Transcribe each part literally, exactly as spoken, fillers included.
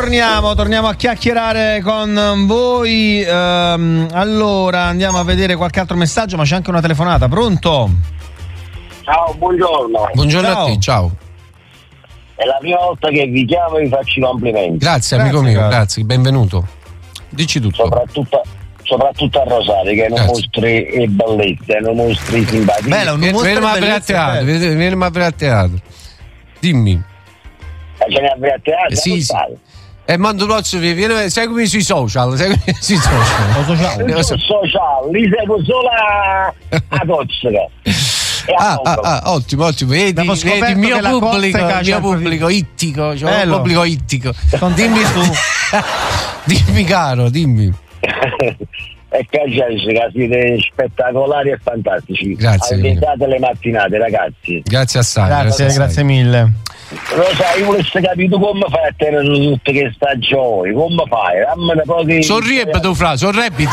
torniamo, torniamo a chiacchierare con voi. Ehm, allora andiamo a vedere qualche altro messaggio, ma c'è anche una telefonata. Pronto? Ciao, buongiorno. Buongiorno Ciao. a te, ciao. È la prima volta che vi chiamo e vi faccio i complimenti. Grazie, Grazie, amico mio, caro. grazie, benvenuto. Dici tutto. Soprattutto, soprattutto a Rosario, che non Grazie. mostri e bellezza, non mostri simpatia. Bella, un Vieni mostro vieni a vedere a bellezza, teatro, bello. vieni vieni a vedere a teatro. Dimmi. Ce ne avrei a teatro, Eh, sì, non sì. fare. E mando Lozzo, vieni, seguimi sui social, seguimi sui social. Lo sociale. Non sono sociale, li seguo solo a, a Cozzica. E a Ah, ah, Moncola. ah, ottimo, ottimo. Vedi, Abbiamo vedi scoperto il mio che la pubblico, Corsica il c'è mio il pubblico ittico, cioè un Bello. pubblico ittico. Dimmi tu. Dimmi caro, dimmi. E Cancesca, siete spettacolari e fantastici. Grazie, Aumentate le mattinate, ragazzi. Grazie assai. Grazie, assai. grazie mille. Lo sai, io volessi capire tu come fai a tenere tutte queste stagioni, come fai? Dammene pochi... Sorriebe tu fra, sorrebiti.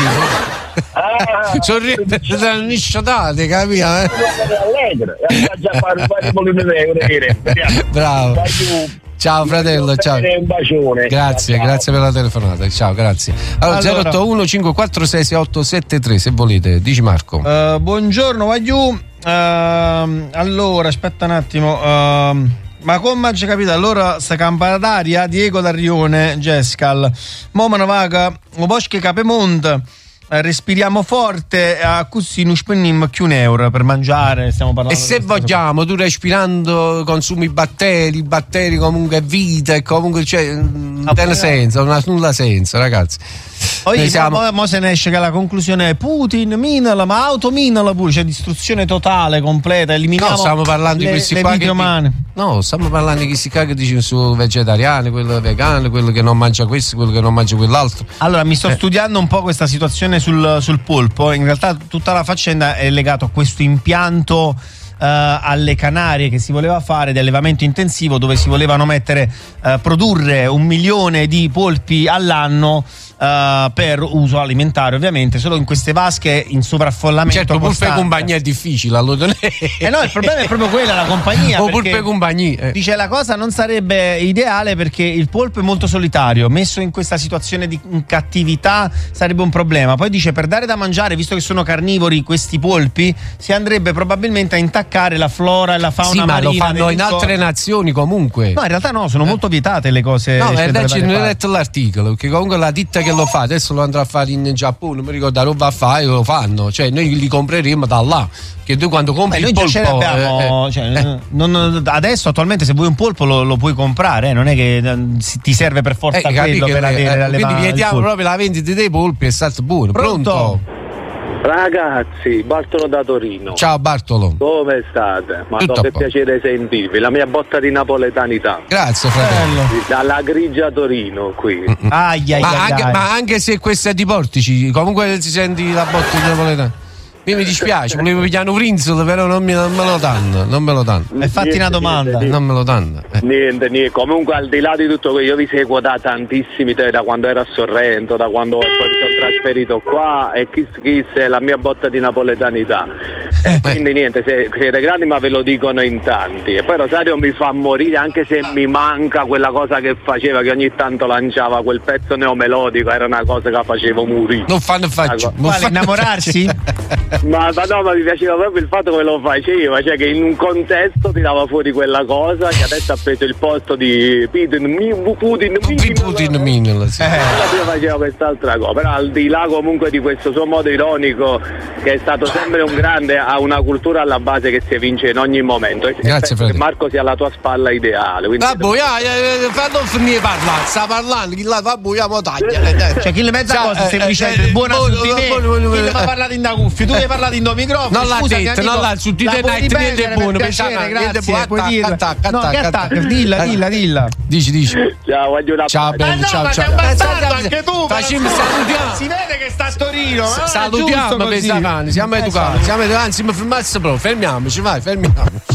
Ah, Sorriebe, ti danno nisciatate, capito? Eh? allegro, e già fare un paio di milioni di euro, dire. Bravo. Vai giù. Ciao fratello, ciao. Un bacione. Grazie, Ciao. grazie per la telefonata. Ciao, grazie. Allora, Allora. zero otto uno cinque quattro sei sei otto sette tre se volete. Dici Marco. Eh, buongiorno, Wagyu. Ehm, allora, aspetta un attimo. ehm, ma come ci capita? Allora, sta campana d'aria, Diego D'Arrione, Gescal. Mo me ne vaga, un bosco Capemont. eh, Respiriamo forte, a così non spendiamo più un euro per mangiare. Stiamo parlando E se di queste cose. vogliamo, tu respirando consumi batteri, batteri comunque è vita e comunque cioè, non Ah, ha poi- senso, non ha nulla senso, ragazzi. Poi Noi siamo- mo, mo se ne esce che la conclusione è Putin minala, ma autominala pure, c'è distruzione totale, completa, eliminiamo No, stiamo parlando le, di questi le qua vite che umane. No, stiamo parlando di questi qua che dicono su vegetariani, quello vegano, quello che non mangia questo, quello che non mangia quell'altro. Allora, mi sto Eh. studiando un po' questa situazione sul, sul polpo. In realtà tutta la faccenda è legata a questo impianto eh, alle Canarie che si voleva fare di allevamento intensivo, dove si volevano mettere, eh, produrre un milione di polpi all'anno eh, per uso alimentare, ovviamente, solo in queste vasche in sovraffollamento Certo, pur per costante. compagnia è difficile, allora. Eh no, il problema è proprio quella, la compagnia. O pur perché per compagnia. eh. Dice la cosa non sarebbe ideale perché il polpo è molto solitario, messo in questa situazione di cattività sarebbe un problema. Poi dice per dare da mangiare, visto che sono carnivori questi polpi, si andrebbe probabilmente a intaccare la flora e la fauna Sì, ma marina. lo fanno in dell'isola. altre nazioni comunque. No, in realtà no, sono molto vietate le cose. No, esce eh, dalle leggi- varie non hai parti. letto l'articolo, che comunque la ditta che lo fa adesso lo andrà a fare in Giappone, non mi ricordo la roba a fare, lo fanno, cioè noi li compreremo da là, che tu quando compri Beh, il noi già ce polpo l'abbiamo, eh, cioè, eh, non- adesso attualmente se vuoi un polpo lo, lo puoi comprare, eh, non è che eh, si- ti serve per forza eh, capi quello che- per eh, avere eh, la quindi leva- il vietiamo polpo. proprio la vendita dei polpi, è stato buono. Pronto? Pronto? Ragazzi, Bartolo da Torino. Ciao Bartolo. Come state? Ma Tutto a che posto. piacere sentirvi. La mia botta di napoletanità. Grazie fratello. Bello. Dalla grigia Torino qui. Ai, ai, Ma ai, anche, ai. ma anche se questa è di Portici, comunque si senti la botta di napoletano. Mi, mi dispiace, volevo pigliare un frinzolo, però non, mi, non me lo danno, non me lo danno. E fatti una domanda. Niente, Non me lo danno. eh. niente, niente. Comunque al di là di tutto questo, io vi seguo da tantissimi te, da quando ero a Sorrento, da quando poi mi sono trasferito qua e chi chi è la mia botta di napoletanità. E quindi niente, se, siete grandi ma ve lo dicono in tanti. E poi Rosario mi fa morire anche se mi manca quella cosa che faceva, che ogni tanto lanciava quel pezzo neomelodico, era una cosa che facevo morire. Non fanno faccio. non Quale, fanno innamorarsi? faccio. Ma, ma no, ma mi piaceva proprio il fatto che lo faceva, cioè che in un contesto tirava fuori quella cosa che adesso ha preso il posto di Putin, mi- Putin, Putin, Putin, Minel, sì. Eh. Prima faceva quest'altra cosa, però al di là comunque di questo suo modo ironico, che è stato sempre un grande, ha una cultura alla base che si evince in ogni momento. E Grazie, penso che Freddy. Marco sia la tua spalla ideale. Quindi Vabbè, ah, eh, fallo finire parlare, sta parlando, chi la va boia mo taglia. Cioè, chi le mezza Ciao, cosa eh, semplicemente eh, buona buono, su di me. buono, buono, Chi buono. mi ha parlato in da cuffie, tu hai parlato in do microfono. Non l'ha Scusa, detto, mio non amico, l'ha- su di la te puoi niente, niente ripetere, buono, per pensavo, piacere, niente grazie, buono, puoi attacca, dirla. attacca, No, che attacca, attacca, attacca. dilla, Eh. dilla, dilla. Dici, dici. ciao, voglio una Ciao, pace. bello, Ma no, ciao, ma ciao. sei un bastardo Eh, anche tu, Facciamo, però. salutiamo. Si vede che sta a Torino, ma non è Salutiamo, giusto così. pesavani, siamo Eh, educati, siamo educati, anzi, mi fermassi proprio, fermiamoci, vai, fermiamoci.